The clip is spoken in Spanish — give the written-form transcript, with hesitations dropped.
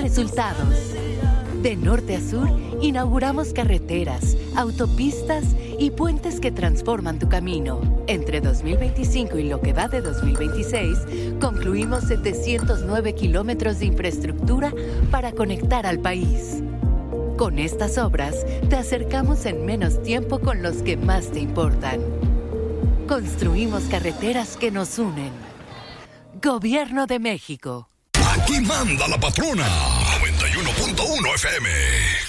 resultados. De norte a sur, inauguramos carreteras, autopistas y puentes que transforman tu camino. Entre 2025 y lo que va de 2026, concluimos 709 kilómetros de infraestructura para conectar al país. Con estas obras, te acercamos en menos tiempo con los que más te importan. Construimos carreteras que nos unen. Gobierno de México. Aquí manda la patrona. 91.1 FM.